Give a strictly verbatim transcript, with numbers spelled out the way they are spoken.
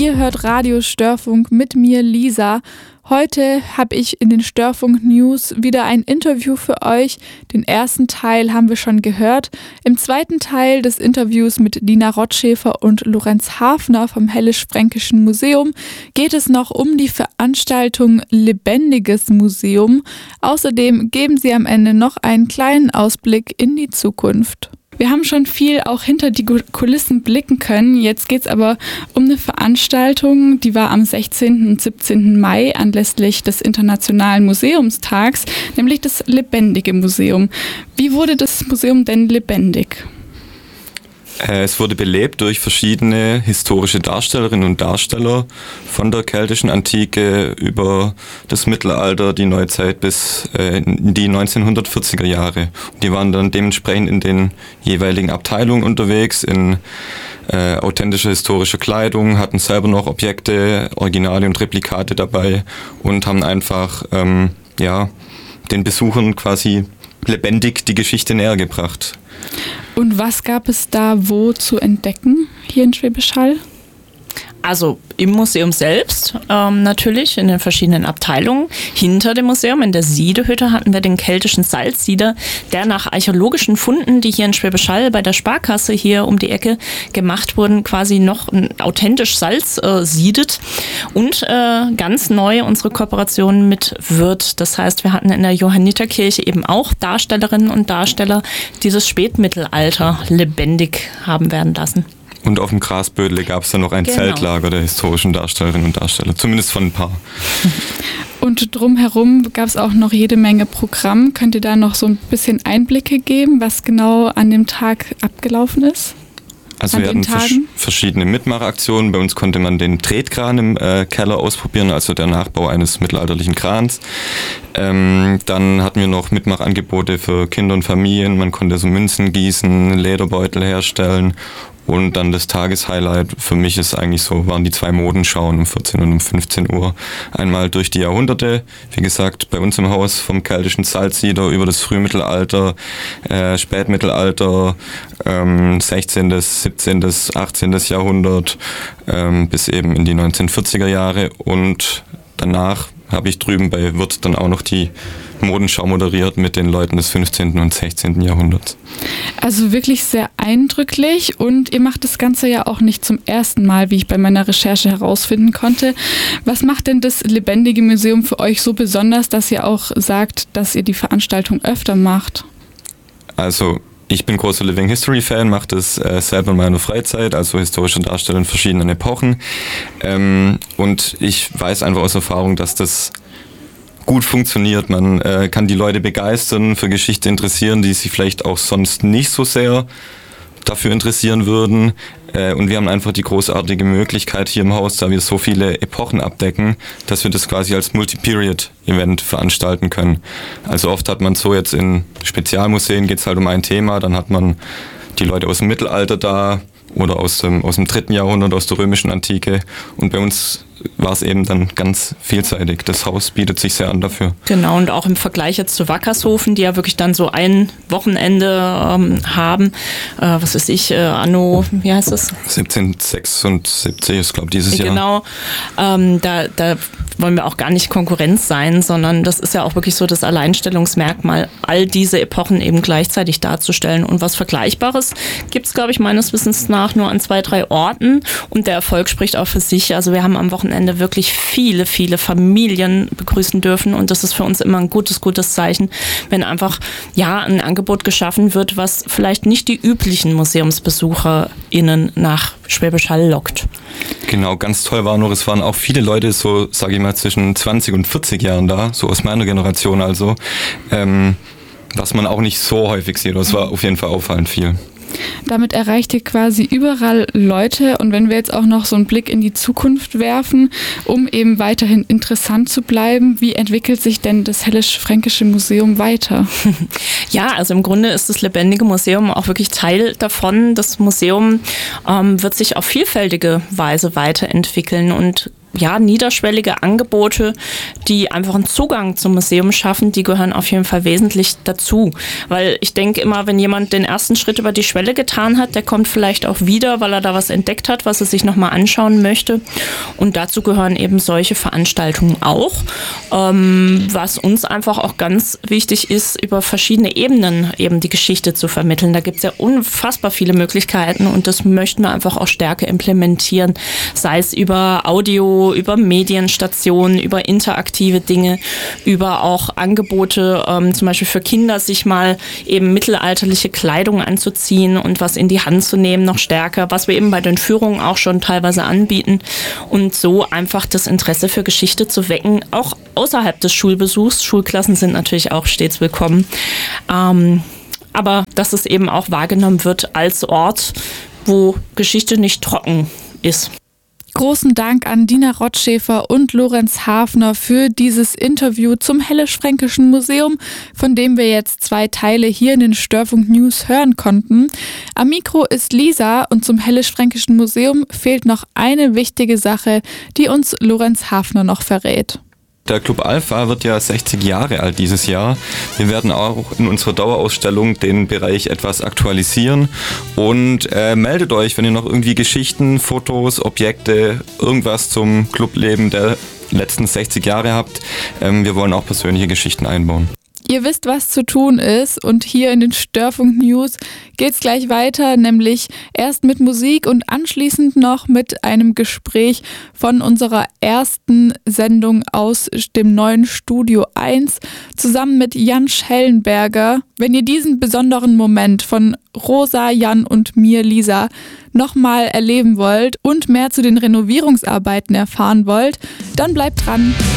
Ihr hört Radio Störfunk mit mir, Lisa. Heute habe ich in den Störfunk News wieder ein Interview für euch. Den ersten Teil haben wir schon gehört. Im zweiten Teil des Interviews mit Dina Rottschäfer und Lorenz Hafner vom Hällisch-Fränkischen Museum geht es noch um die Veranstaltung Lebendiges Museum. Außerdem geben sie am Ende noch einen kleinen Ausblick in die Zukunft. Wir haben schon viel auch hinter die Kulissen blicken können. Jetzt geht es aber um eine Veranstaltung, die war am sechzehnten und siebzehnten Mai anlässlich des Internationalen Museumstags, nämlich das Lebendige Museum. Wie wurde das Museum denn lebendig? Es wurde belebt durch verschiedene historische Darstellerinnen und Darsteller von der keltischen Antike über das Mittelalter, die Neuzeit bis äh, in die neunzehnhundertvierziger Jahre. Die waren dann dementsprechend in den jeweiligen Abteilungen unterwegs, in äh, authentischer historischer Kleidung, hatten selber noch Objekte, Originale und Replikate dabei und haben einfach ähm, ja, den Besuchern quasi lebendig die Geschichte näher gebracht. Und was gab es da wo zu entdecken hier in Schwäbisch Hall? Also im Museum selbst ähm, natürlich, in den verschiedenen Abteilungen. Hinter dem Museum, in der Siedehütte, hatten wir den keltischen Salzsieder, der nach archäologischen Funden, die hier in Schwäbisch Hall bei der Sparkasse hier um die Ecke gemacht wurden, quasi noch authentisch Salz äh, siedet. Und äh, ganz neu unsere Kooperation mit Würth. Das heißt, wir hatten in der Johanniterkirche eben auch Darstellerinnen und Darsteller, die das Spätmittelalter lebendig haben werden lassen. Und auf dem Grasbödle gab es dann noch ein genau. Zeltlager der historischen Darstellerinnen und Darsteller, zumindest von ein paar. Und drumherum gab es auch noch jede Menge Programm. Könnt ihr da noch so ein bisschen Einblicke geben, was genau an dem Tag abgelaufen ist? Also wir hatten vers- verschiedene Mitmachaktionen. Bei uns konnte man den Tretkran im äh, Keller ausprobieren, also der Nachbau eines mittelalterlichen Krans. Ähm, dann hatten wir noch Mitmachangebote für Kinder und Familien. Man konnte so Münzen gießen, Lederbeutel herstellen. Und dann das Tageshighlight für mich ist eigentlich so, waren die zwei Modenschauen um vierzehn und um fünfzehn Uhr. Einmal durch die Jahrhunderte, wie gesagt, bei uns im Haus vom keltischen Salzsieder über das Frühmittelalter, äh, Spätmittelalter, ähm, sechzehnten., siebzehnten., achtzehnten. Jahrhundert ähm, bis eben in die neunzehnhundertvierziger Jahre. Und danach habe ich drüben bei Würth dann auch noch die Modenschau moderiert mit den Leuten des fünfzehnten und sechzehnten. Jahrhunderts. Also wirklich sehr eindrücklich und ihr macht das Ganze ja auch nicht zum ersten Mal, wie ich bei meiner Recherche herausfinden konnte. Was macht denn das Lebendige Museum für euch so besonders, dass ihr auch sagt, dass ihr die Veranstaltung öfter macht? Also ich bin großer Living History Fan, mache das äh, selber in meiner Freizeit, also historische Darsteller in verschiedenen Epochen. Ähm, und ich weiß einfach aus Erfahrung, dass das gut funktioniert. Man äh, kann die Leute begeistern, für Geschichte interessieren, die sich vielleicht auch sonst nicht so sehr dafür interessieren würden. Äh, und wir haben einfach die großartige Möglichkeit hier im Haus, da wir so viele Epochen abdecken, dass wir das quasi als Multi-Period-Event veranstalten können. Also oft hat man so jetzt in Spezialmuseen, geht es halt um ein Thema, dann hat man die Leute aus dem Mittelalter da oder aus dem, aus dem dritten Jahrhundert, aus der römischen Antike. Und bei uns war es eben dann ganz vielseitig. Das Haus bietet sich sehr an dafür. Genau, und auch im Vergleich jetzt zu Wackershofen, die ja wirklich dann so ein Wochenende ähm, haben. Äh, was weiß ich, äh, anno, wie heißt das? siebzehnhundertsechsundsiebzig ist, glaube ich, dieses Jahr. Genau, ähm, da, da wollen wir auch gar nicht Konkurrenz sein, sondern das ist ja auch wirklich so das Alleinstellungsmerkmal, all diese Epochen eben gleichzeitig darzustellen. Und was Vergleichbares gibt es, glaube ich, meines Wissens nach nur an zwei, drei Orten. Und der Erfolg spricht auch für sich. Also wir haben am Wochenende wirklich viele, viele Familien begrüßen dürfen. Und das ist für uns immer ein gutes, gutes Zeichen, wenn einfach ja ein Angebot geschaffen wird, was vielleicht nicht die üblichen MuseumsbesucherInnen nach Schwäbisch Hall lockt. Genau, ganz toll war nur, es waren auch viele Leute so, sage ich mal, zwischen zwanzig und vierzig Jahren da, so aus meiner Generation also, ähm, was man auch nicht so häufig sieht. Das war auf jeden Fall auffallend viel. Damit erreicht ihr quasi überall Leute und wenn wir jetzt auch noch so einen Blick in die Zukunft werfen, um eben weiterhin interessant zu bleiben, wie entwickelt sich denn das Hällisch-Fränkische Museum weiter? Ja, also im Grunde ist das Lebendige Museum auch wirklich Teil davon. Das Museum ähm, wird sich auf vielfältige Weise weiterentwickeln und ja, niederschwellige Angebote, die einfach einen Zugang zum Museum schaffen, die gehören auf jeden Fall wesentlich dazu. Weil ich denke immer, wenn jemand den ersten Schritt über die Schwelle getan hat, der kommt vielleicht auch wieder, weil er da was entdeckt hat, was er sich nochmal anschauen möchte. Und dazu gehören eben solche Veranstaltungen auch. Ähm, was uns einfach auch ganz wichtig ist, über verschiedene Ebenen eben die Geschichte zu vermitteln. Da gibt es ja unfassbar viele Möglichkeiten und das möchten wir einfach auch stärker implementieren. Sei es über Audio, über Medienstationen, über interaktive Dinge, über auch Angebote, ähm, zum Beispiel für Kinder, sich mal eben mittelalterliche Kleidung anzuziehen und was in die Hand zu nehmen, noch stärker, was wir eben bei den Führungen auch schon teilweise anbieten und so einfach das Interesse für Geschichte zu wecken, auch außerhalb des Schulbesuchs. Schulklassen sind natürlich auch stets willkommen, ähm, aber dass es eben auch wahrgenommen wird als Ort, wo Geschichte nicht trocken ist. Großen Dank an Dina Rottschäfer und Lorenz Hafner für dieses Interview zum Hellenisch-Fränkischen Museum, von dem wir jetzt zwei Teile hier in den Störfunk News hören konnten. Am Mikro ist Lisa und zum Hellenisch-Fränkischen Museum fehlt noch eine wichtige Sache, die uns Lorenz Hafner noch verrät. Der Club Alpha wird ja sechzig Jahre alt dieses Jahr. Wir werden auch in unserer Dauerausstellung den Bereich etwas aktualisieren und äh, meldet euch, wenn ihr noch irgendwie Geschichten, Fotos, Objekte, irgendwas zum Clubleben der letzten sechzig Jahre habt. Ähm, wir wollen auch persönliche Geschichten einbauen. Ihr wisst, was zu tun ist und hier in den Störfunk News geht's gleich weiter, nämlich erst mit Musik und anschließend noch mit einem Gespräch von unserer ersten Sendung aus dem neuen Studio eins zusammen mit Jan Schellenberger. Wenn ihr diesen besonderen Moment von Rosa, Jan und mir, Lisa, nochmal erleben wollt und mehr zu den Renovierungsarbeiten erfahren wollt, dann bleibt dran.